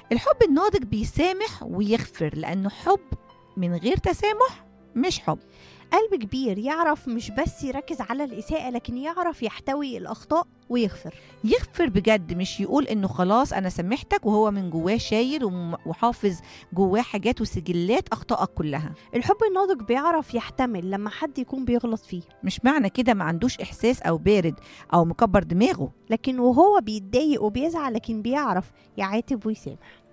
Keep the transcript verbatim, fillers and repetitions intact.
الحب الناضج بيسامح ويغفر، لأنه حب من غير تسامح مش حب. قلب كبير يعرف مش بس يركز على الإساءة، لكن يعرف يحتوي الأخطاء ويغفر. يغفر بجد، مش يقول إنه خلاص أنا سامحتك وهو من جواه شايل وم- وحافظ جواه حاجات وسجلات أخطائك كلها. الحب الناضج بيعرف يحتمل لما حد يكون بيغلط فيه، مش معنى كده ما عندوش إحساس أو بارد أو مكبر دماغه. لكن وهو بيتضايق وبيزعل لكن بيعرف يعاتب ويسامح.